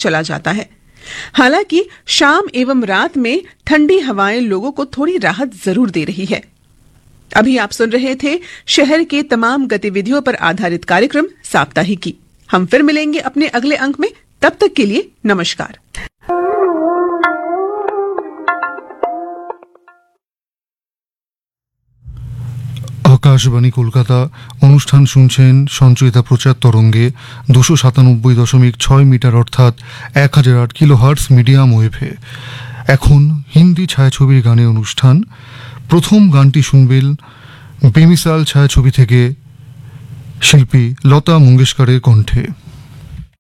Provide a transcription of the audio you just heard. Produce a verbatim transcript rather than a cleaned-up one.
चला जाता है। हालांकि शाम एवं रात में ठंडी हवाएं लोगों को थोड़ी राहत जरूर दे रही है। अभी आप सुन रहे थे शहर के तमाम गतिविधियों पर आधारित कार्यक्रम साप्ताहिकी। हम फिर मिलेंगे अपने अगले अंक में, तब तक के लिए नमस्कार। আকাশবাণী কলকাতা অনুষ্ঠান শুনছেন সঞ্চয়িতা প্রচার তরঙ্গে দুশো সাতানব্বই দশমিক ছয় মিটার অর্থাৎ এক হাজার আট কিলো হার্টস মিডিয়াম ওয়েভে। এখন হিন্দি ছায়াছবির গানের অনুষ্ঠান। প্রথম গানটি শুনবেন বেমিসাল ছায়াছবি থেকে শিল্পী লতা মঙ্গেশকরের কণ্ঠে।